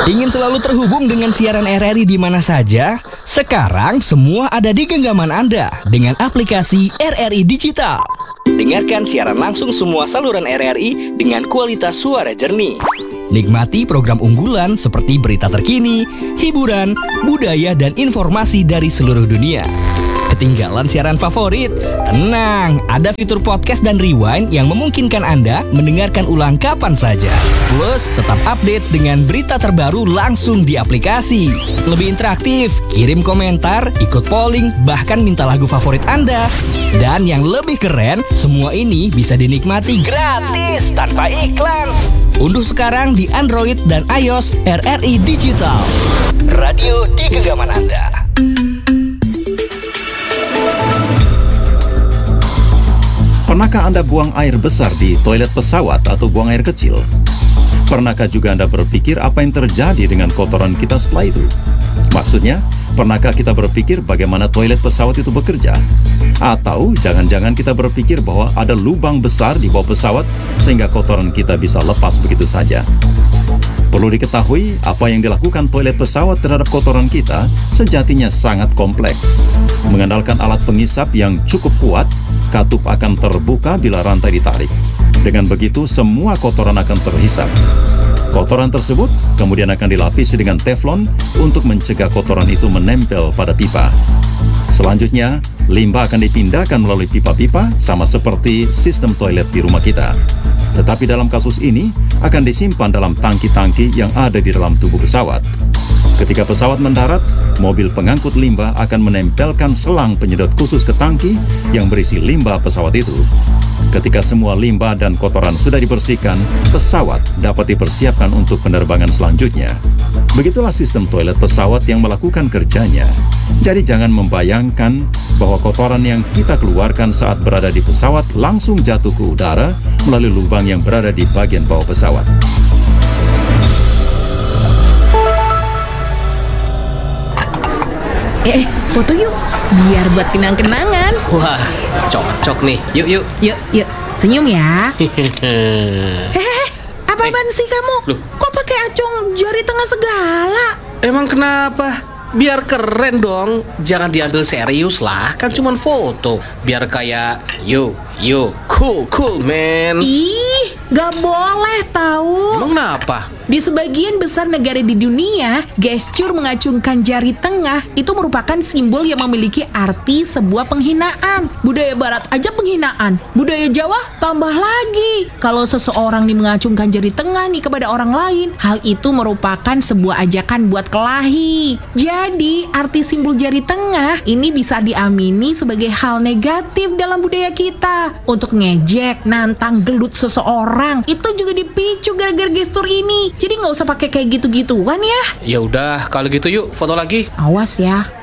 Ingin selalu terhubung dengan siaran RRI di mana saja? Sekarang semua ada di genggaman Anda dengan aplikasi RRI Digital. Dengarkan siaran langsung semua saluran RRI dengan kualitas suara jernih. Nikmati program unggulan seperti berita terkini, hiburan, budaya, dan informasi dari seluruh dunia. Ketinggalan siaran favorit? Tenang, ada fitur podcast dan rewind yang memungkinkan Anda mendengarkan ulang kapan saja. Plus, tetap update dengan berita terbaru langsung di aplikasi. Lebih interaktif, kirim komentar, ikut polling, bahkan minta lagu favorit Anda. Dan yang lebih keren, semua ini bisa dinikmati gratis tanpa iklan. Unduh sekarang di Android dan iOS RRI Digital. Radio di genggaman Anda. Pernahkah Anda buang air besar di toilet pesawat atau buang air kecil? Pernahkah juga Anda berpikir apa yang terjadi dengan kotoran kita setelah itu? Maksudnya, pernahkah kita berpikir bagaimana toilet pesawat itu bekerja? Atau jangan-jangan kita berpikir bahwa ada lubang besar di bawah pesawat sehingga kotoran kita bisa lepas begitu saja? Perlu diketahui, apa yang dilakukan toilet pesawat terhadap kotoran kita sejatinya sangat kompleks. Mengandalkan alat pengisap yang cukup kuat, katup akan terbuka bila rantai ditarik. Dengan begitu, semua kotoran akan terhisap. Kotoran tersebut kemudian akan dilapisi dengan teflon untuk mencegah kotoran itu menempel pada pipa. Selanjutnya, limbah akan dipindahkan melalui pipa-pipa sama seperti sistem toilet di rumah kita. Tetapi dalam kasus ini akan disimpan dalam tangki-tangki yang ada di dalam tubuh pesawat. Ketika pesawat mendarat, mobil pengangkut limbah akan menempelkan selang penyedot khusus ke tangki yang berisi limbah pesawat itu. Ketika semua limbah dan kotoran sudah dibersihkan, pesawat dapat dipersiapkan untuk penerbangan selanjutnya. Begitulah sistem toilet pesawat yang melakukan kerjanya. Jadi jangan membayangkan bahwa kotoran yang kita keluarkan saat berada di pesawat langsung jatuh ke udara melalui lubang yang berada di bagian bawah pesawat. Foto yuk, biar buat kenang-kenangan. Wah, cocok nih. Yuk. Yuk, senyum ya. Hehehe, apaan sih kamu? Loh. Kok pakai acung jari tengah segala? Emang kenapa? Biar keren dong. Jangan diambil serius lah. Kan cuma foto. Biar kayak yuk, cool man. Ih, gak boleh tahu. Emang kenapa? Di sebagian besar negara di dunia, gestur mengacungkan jari tengah itu merupakan simbol yang memiliki arti sebuah penghinaan. Budaya Barat aja penghinaan, budaya Jawa tambah lagi. Kalau seseorang nih mengacungkan jari tengah nih kepada orang lain, hal itu merupakan sebuah ajakan buat kelahi. Jadi, arti simbol jari tengah ini bisa diamini sebagai hal negatif dalam budaya kita. Untuk ngejek, nantang, gelut seseorang, itu juga dipicu gara-gara gestur ini. Jadi nggak usah pakai kayak gitu-gituan ya. Ya udah, kalau gitu yuk foto lagi. Awas ya.